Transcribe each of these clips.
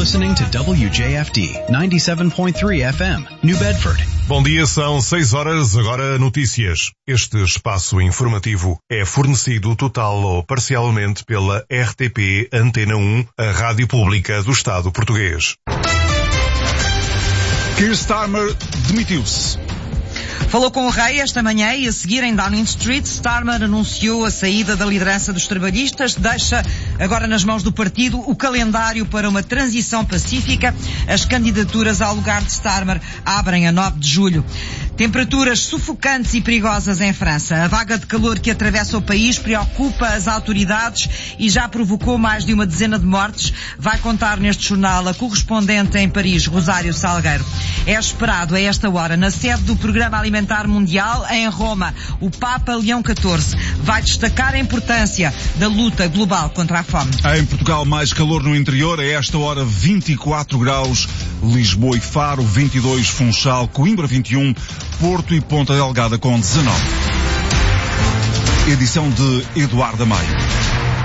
listening to WJFD 97.3 FM, New Bedford. Bom dia, são 6 horas, agora notícias. Este espaço informativo é fornecido total ou parcialmente pela RTP Antena 1, a rádio pública do Estado português. Keir Starmer demitiu-se. Falou com o rei esta manhã e a seguir em Downing Street, Starmer anunciou a saída da liderança dos trabalhistas, deixa agora nas mãos do partido o calendário para uma transição pacífica. As candidaturas ao lugar de Starmer abrem a 9 de julho. Temperaturas sufocantes e perigosas em França. A vaga de calor que atravessa o país preocupa as autoridades e já provocou mais de uma dezena de mortes. Vai contar neste jornal a correspondente em Paris, Rosário Salgueiro. É esperado a esta hora, na sede do Programa Alimentar Mundial, em Roma, o Papa Leão XIV vai destacar a importância da luta global contra a fome. Em Portugal, mais calor no interior, a esta hora 24 graus, Lisboa e Faro 22, Funchal, Coimbra 21, Porto e Ponta Delgada com 19. Edição de Eduardo Amaya.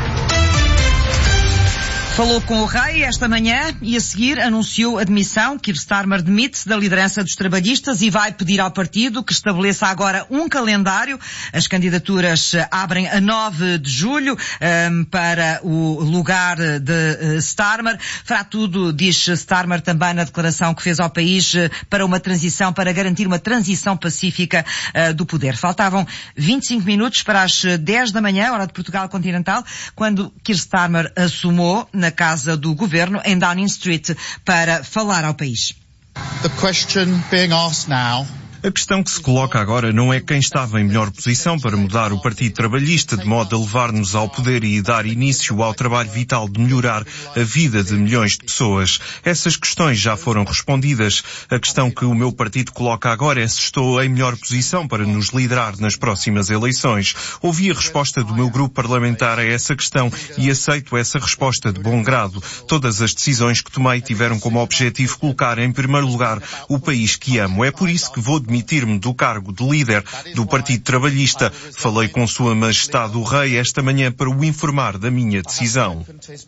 Falou com o rei esta manhã e a seguir anunciou a demissão. Keir Starmer demite-se da liderança dos trabalhistas e vai pedir ao partido que estabeleça agora um calendário. As candidaturas abrem a 9 de julho para o lugar de Starmer. Fará tudo, diz Starmer também na declaração que fez ao país, para uma transição, para garantir uma transição pacífica do poder. Faltavam 25 minutos para as 10 da manhã, hora de Portugal continental, quando Keir Starmer assumou na casa do governo em Downing Street para falar ao país. The question being asked now. A questão que se coloca agora não é quem estava em melhor posição para mudar o Partido Trabalhista de modo a levar-nos ao poder e dar início ao trabalho vital de melhorar a vida de milhões de pessoas. Essas questões já foram respondidas. A questão que o meu partido coloca agora é se estou em melhor posição para nos liderar nas próximas eleições. Ouvi a resposta do meu grupo parlamentar a essa questão e aceito essa resposta de bom grado. Todas as decisões que tomei tiveram como objetivo colocar em primeiro lugar o país que amo. É por isso que vou demitir-me do cargo de líder do Partido Trabalhista. Falei com Sua Majestade o Rei esta manhã para o informar da minha decisão.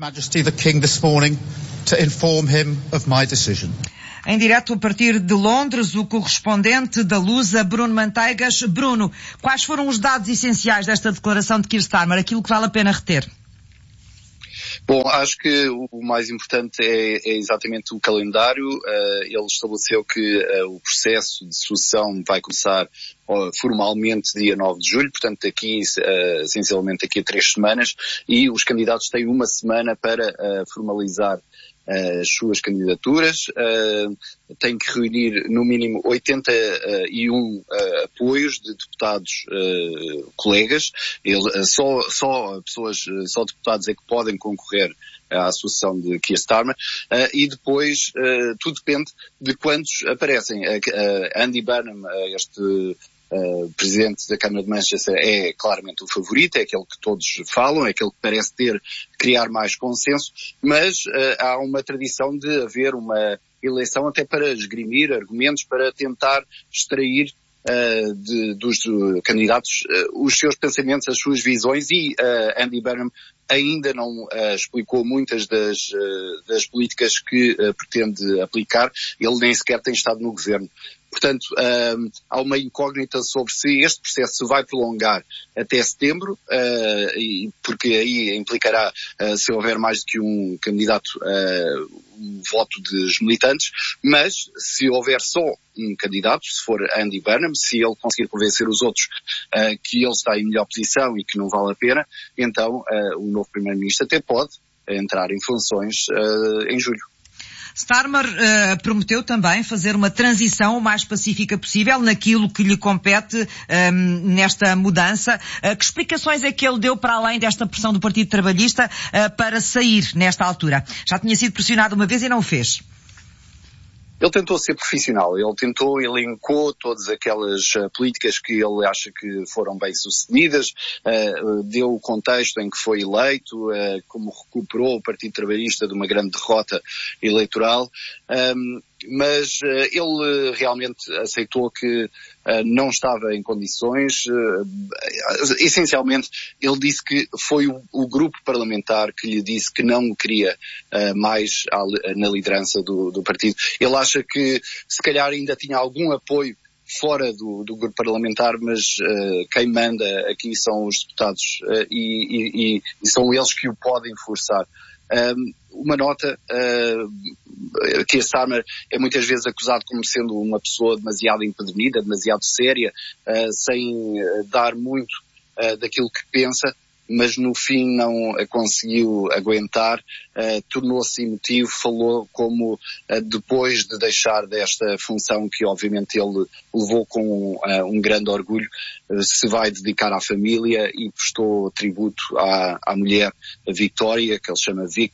Em direto a partir de Londres, o correspondente da Lusa, Bruno Manteigas. Bruno, quais foram os dados essenciais desta declaração de Keir Starmer, aquilo que vale a pena reter? Bom, acho que o mais importante é exatamente o calendário. Ele estabeleceu que o processo de sucessão vai começar formalmente dia 9 de julho, portanto daqui, essencialmente daqui a 3 semanas, e os candidatos têm uma semana para formalizar as suas candidaturas. Tem que reunir no mínimo 81 apoios de deputados colegas. Só deputados é que podem concorrer à sucessão de Keir Starmer, e depois tudo depende de quantos aparecem. Andy Burnham, este presidente da Câmara de Manchester, é claramente o favorito, é aquele que todos falam, é aquele que parece criar mais consenso, mas há uma tradição de haver uma eleição até para esgrimir argumentos, para tentar extrair dos candidatos os seus pensamentos, as suas visões, e Andy Burnham ainda não explicou muitas das políticas que pretende aplicar. Ele nem sequer tem estado no governo. Portanto, há uma incógnita sobre se este processo se vai prolongar até setembro, porque aí implicará, se houver mais do que um candidato, um voto dos militantes, mas se houver só um candidato, se for Andy Burnham, se ele conseguir convencer os outros que ele está em melhor posição e que não vale a pena, então o novo Primeiro-Ministro até pode entrar em funções em julho. Starmer prometeu também fazer uma transição o mais pacífica possível naquilo que lhe compete nesta mudança. Que explicações é que ele deu para além desta pressão do Partido Trabalhista para sair nesta altura? Já tinha sido pressionado uma vez e não o fez. Ele tentou ser profissional, ele elencou todas aquelas políticas que ele acha que foram bem sucedidas, deu o contexto em que foi eleito, como recuperou o Partido Trabalhista de uma grande derrota eleitoral. mas ele realmente aceitou que não estava em condições. Essencialmente, ele disse que foi o grupo parlamentar que lhe disse que não o queria mais na liderança do partido. Ele acha que se calhar ainda tinha algum apoio fora do grupo parlamentar, mas quem manda aqui são os deputados e são eles que o podem forçar. Uma nota, Keir Starmer é muitas vezes acusado como sendo uma pessoa demasiado empedernida, demasiado séria, sem dar muito daquilo que pensa, mas no fim não a conseguiu aguentar, tornou-se emotivo, falou como depois de deixar desta função que obviamente ele levou com um grande orgulho, se vai dedicar à família e prestou tributo à mulher, a Victoria, que ele chama Vic,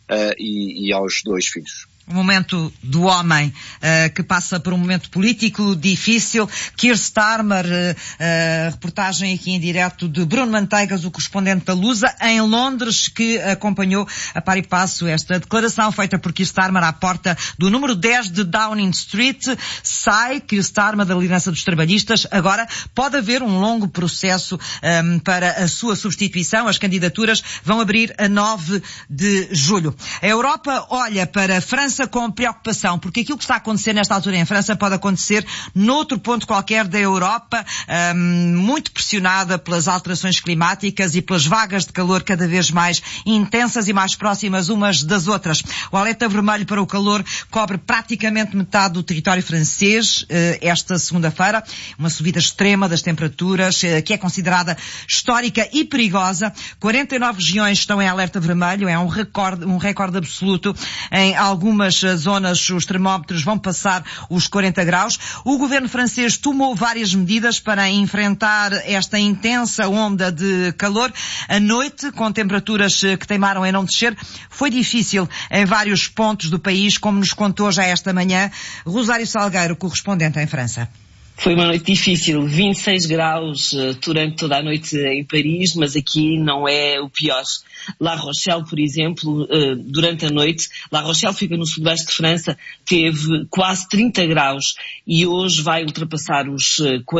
e aos 2 filhos. O momento do homem que passa por um momento político difícil. Keir Starmer, reportagem aqui em direto de Bruno Manteigas, o correspondente da Lusa, em Londres, que acompanhou a par e passo esta declaração feita por Keir Starmer à porta do número 10 de Downing Street. Sai Keir Starmer da liderança dos trabalhistas. Agora pode haver um longo processo para a sua substituição. As candidaturas vão abrir a 9 de julho. A Europa olha para a França com preocupação, porque aquilo que está a acontecer nesta altura em França pode acontecer noutro ponto qualquer da Europa, muito pressionada pelas alterações climáticas e pelas vagas de calor cada vez mais intensas e mais próximas umas das outras. O alerta vermelho para o calor cobre praticamente metade do território francês esta segunda-feira, uma subida extrema das temperaturas que é considerada histórica e perigosa. 49 regiões estão em alerta vermelho, é um recorde absoluto. Em algumas zonas os termómetros vão passar os 40 graus. O governo francês tomou várias medidas para enfrentar esta intensa onda de calor. A noite, com temperaturas que teimaram em não descer, foi difícil em vários pontos do país, como nos contou já esta manhã Rosário Salgueiro, correspondente em França. Foi uma noite difícil, 26 graus durante toda a noite em Paris, mas aqui não é o pior. La Rochelle, por exemplo, durante a noite, La Rochelle fica no sudoeste de França, teve quase 30 graus e hoje vai ultrapassar os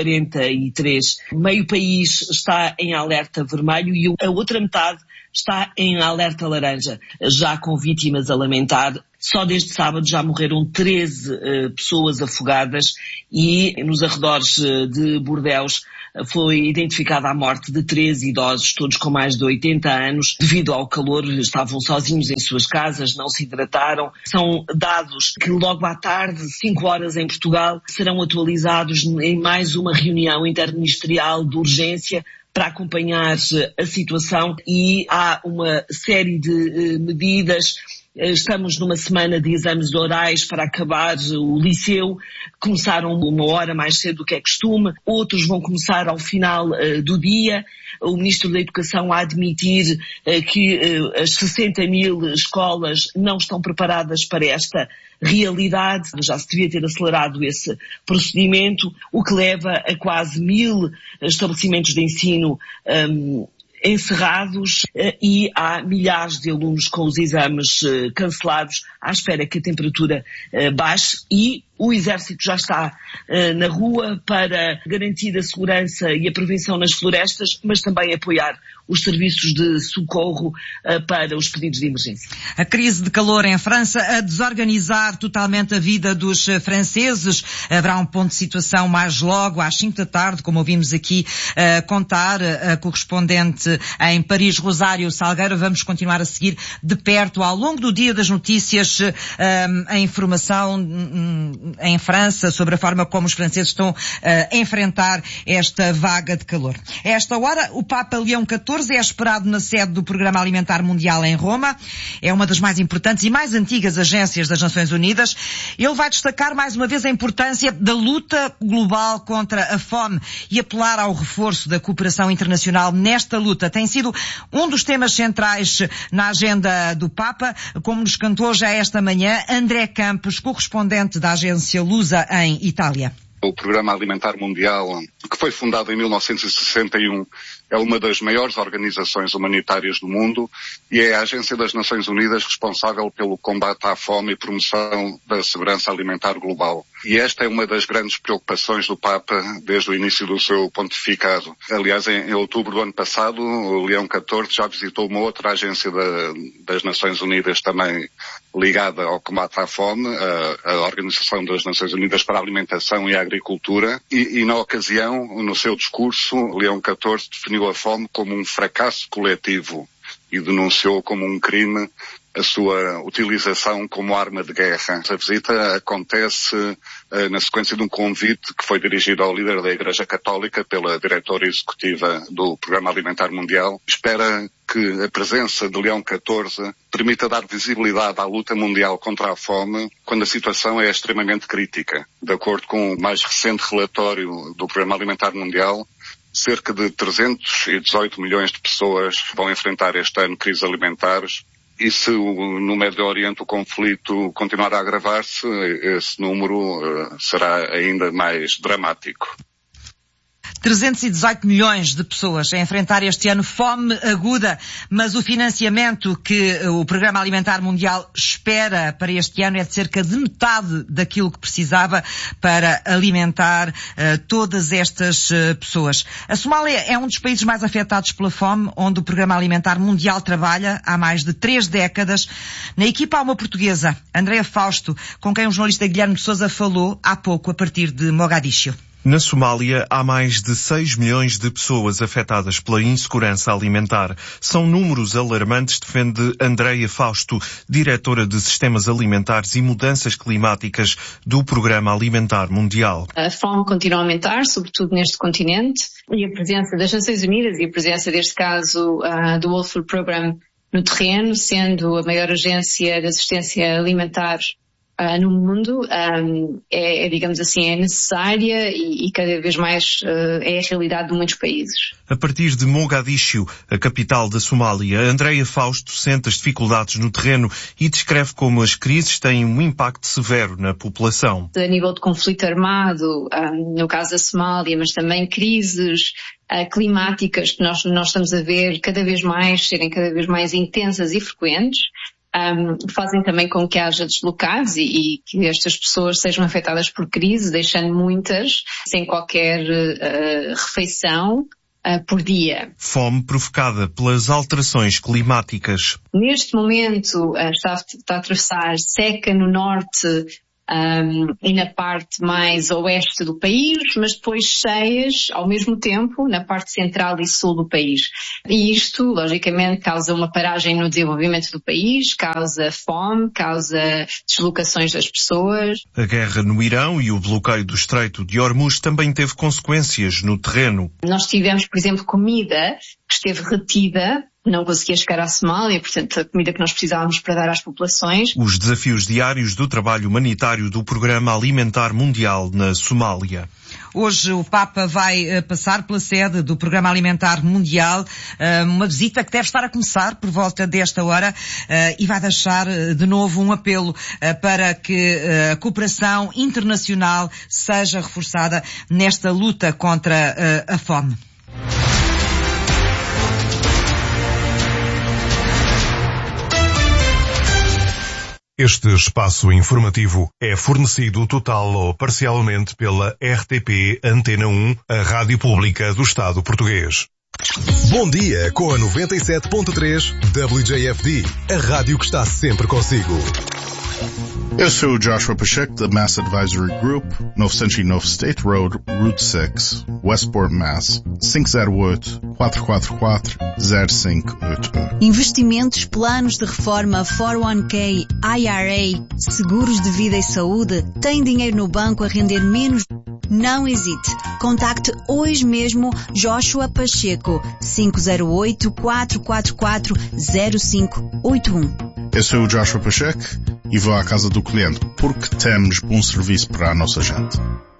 43. Meio país está em alerta vermelho e a outra metade está em alerta laranja, já com vítimas a lamentar. Só desde sábado já morreram 13 pessoas afogadas e nos arredores de Bordeaux foi identificada a morte de 13 idosos, todos com mais de 80 anos. Devido ao calor, estavam sozinhos em suas casas, não se hidrataram. São dados que logo à tarde, 5 horas em Portugal, serão atualizados em mais uma reunião interministerial de urgência para acompanhar a situação, e há uma série de medidas. Estamos numa semana de exames orais para acabar o liceu. Começaram 1 hora mais cedo do que é costume. Outros vão começar ao final do dia. O Ministro da Educação a admitir que as 60 mil escolas não estão preparadas para esta realidade. Já se devia ter acelerado esse procedimento, o que leva a quase 1000 estabelecimentos de ensino encerrados e há milhares de alunos com os exames cancelados à espera que a temperatura baixe, e o Exército já está na rua para garantir a segurança e a prevenção nas florestas, mas também apoiar os serviços de socorro para os pedidos de emergência. A crise de calor em França a desorganizar totalmente a vida dos franceses. Haverá um ponto de situação mais logo às 5 da tarde, como ouvimos aqui contar a correspondente em Paris, Rosário Salgueiro. Vamos continuar a seguir de perto ao longo do dia das notícias a informação em França sobre a forma como os franceses estão a enfrentar esta vaga de calor. A esta hora, o Papa Leão XIV é esperado na sede do Programa Alimentar Mundial em Roma. É uma das mais importantes e mais antigas agências das Nações Unidas. Ele vai destacar mais uma vez a importância da luta global contra a fome e apelar ao reforço da cooperação internacional nesta luta. Tem sido um dos temas centrais na agenda do Papa, como nos cantou já esta manhã André Campos, correspondente da agência Lusa em Itália. O Programa Alimentar Mundial, que foi fundado em 1961 é uma das maiores organizações humanitárias do mundo e é a Agência das Nações Unidas responsável pelo combate à fome e promoção da segurança alimentar global. E esta é uma das grandes preocupações do Papa desde o início do seu pontificado. Aliás, em outubro do ano passado, o Leão XIV já visitou uma outra agência das Nações Unidas também ligada ao combate à fome, a Organização das Nações Unidas para a Alimentação e a Agricultura, e na ocasião, no seu discurso, Leão XIV definiu a fome como um fracasso coletivo e denunciou como um crime a sua utilização como arma de guerra. A visita acontece na sequência de um convite que foi dirigido ao líder da Igreja Católica pela diretora executiva do Programa Alimentar Mundial. Espera que a presença de Leão XIV permita dar visibilidade à luta mundial contra a fome quando a situação é extremamente crítica. De acordo com o mais recente relatório do Programa Alimentar Mundial, cerca de 318 milhões de pessoas vão enfrentar este ano crises alimentares. E se no Médio Oriente o conflito continuar a agravar-se, esse número será ainda mais dramático. 318 milhões de pessoas a enfrentar este ano fome aguda, mas o financiamento que o Programa Alimentar Mundial espera para este ano é de cerca de metade daquilo que precisava para alimentar todas estas pessoas. A Somália é um dos países mais afetados pela fome, onde o Programa Alimentar Mundial trabalha há mais de 3 décadas. Na equipa há uma portuguesa, Andreia Fausto, com quem o jornalista Guilherme de Sousa falou há pouco a partir de Mogadíscio. Na Somália, há mais de 6 milhões de pessoas afetadas pela insegurança alimentar. São números alarmantes, defende Andreia Fausto, diretora de Sistemas Alimentares e Mudanças Climáticas do Programa Alimentar Mundial. A fome continua a aumentar, sobretudo neste continente, e a presença das Nações Unidas e a presença, deste caso, do World Food Programme no terreno, sendo a maior agência de assistência alimentar no mundo, digamos assim, é necessária e cada vez mais é a realidade de muitos países. A partir de Mogadíscio, a capital da Somália, Andreia Fausto sente as dificuldades no terreno e descreve como as crises têm um impacto severo na população. A nível de conflito armado, no caso da Somália, mas também crises climáticas que nós estamos a ver serem cada vez mais intensas e frequentes, fazem também com que haja deslocados e que estas pessoas sejam afetadas por crise, deixando muitas sem qualquer refeição por dia. Fome provocada pelas alterações climáticas. Neste momento está a atravessar seca no norte e na parte mais oeste do país, mas depois cheias ao mesmo tempo na parte central e sul do país. E isto, logicamente, causa uma paragem no desenvolvimento do país, causa fome, causa deslocações das pessoas. A guerra no Irão e o bloqueio do Estreito de Hormuz também teve consequências no terreno. Nós tivemos, por exemplo, comida que esteve retida, não conseguia chegar à Somália, portanto, a comida que nós precisávamos para dar às populações. Os desafios diários do trabalho humanitário do Programa Alimentar Mundial na Somália. Hoje o Papa vai passar pela sede do Programa Alimentar Mundial, uma visita que deve estar a começar por volta desta hora e vai deixar de novo um apelo para que a cooperação internacional seja reforçada nesta luta contra a fome. Este espaço informativo é fornecido total ou parcialmente pela RTP Antena 1, a rádio pública do Estado português. Bom dia com a 97.3 WJFD, a rádio que está sempre consigo. Eu sou o Joshua Pacheco da Mass Advisory Group, 909 State Road, Route 6, Westport, Mass. 508-444-0581. Investimentos, planos de reforma, 401k, IRA, seguros de vida e saúde. Tem dinheiro no banco a render menos? Não hesite. Contacte hoje mesmo Joshua Pacheco, 508-444-0581. Eu sou o Joshua Pacheco e vou à casa do cliente porque temos bom serviço para a nossa gente.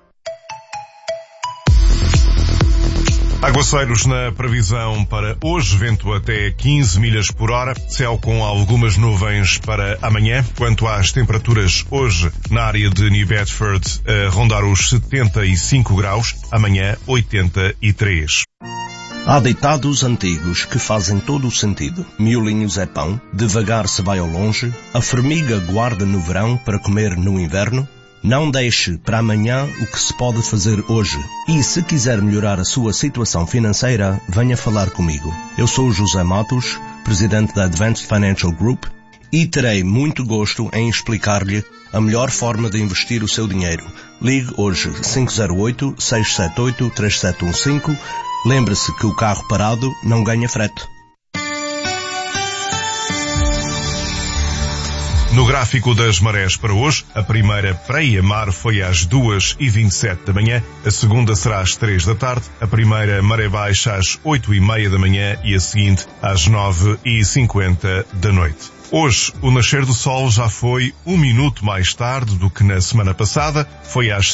Aguaceiros na previsão para hoje, vento até 15 milhas por hora, céu com algumas nuvens para amanhã. Quanto às temperaturas, hoje na área de New Bedford a rondar os 75 graus, amanhã 83. Há ditados antigos que fazem todo o sentido. Miolinhos é pão, devagar se vai ao longe, a formiga guarda no verão para comer no inverno. Não deixe para amanhã o que se pode fazer hoje. E se quiser melhorar a sua situação financeira, venha falar comigo. Eu sou José Matos, presidente da Advanced Financial Group, e terei muito gosto em explicar-lhe a melhor forma de investir o seu dinheiro. Ligue hoje 508-678-3715. Lembre-se que o carro parado não ganha frete. No gráfico das marés para hoje, a primeira praia-mar foi às 2h27 da manhã, a segunda será às 3 da tarde, a primeira maré baixa às 8h30 da manhã e a seguinte às 9h50 da noite. Hoje, o nascer do sol já foi 1 minuto mais tarde do que na semana passada, foi às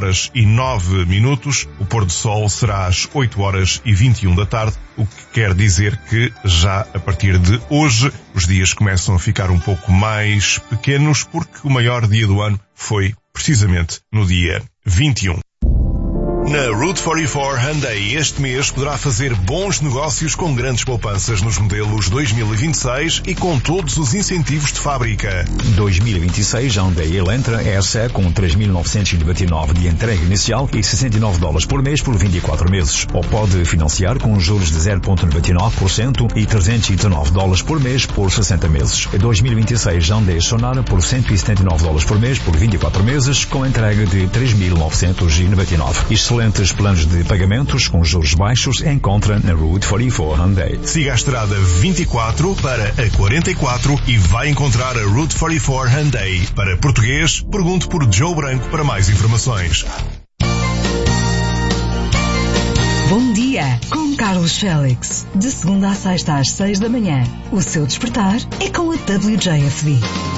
5h09. O pôr do sol será às 8h21 da tarde, o que quer dizer que já a partir de hoje os dias começam a ficar um pouco mais pequenos, porque o maior dia do ano foi precisamente no dia 21. Na Route 44 Hyundai este mês poderá fazer bons negócios com grandes poupanças nos modelos 2026 e com todos os incentivos de fábrica. 2026 Hyundai Elantra SE com 3.999 de entrega inicial e $69 por mês por 24 meses. Ou pode financiar com juros de 0,99% e $309 por mês por 60 meses. 2026 Hyundai Sonara por $179 por mês por 24 meses com entrega de 3.999. Excelentes planos de pagamentos com juros baixos encontra na Route 44 Hyundai. Siga a estrada 24 para a 44 e vai encontrar a Route 44 Hyundai. Para português, pergunte por Joe Branco para mais informações. Bom dia, com Carlos Félix. De segunda a sexta às 6 da manhã. O seu despertar é com a WJFD.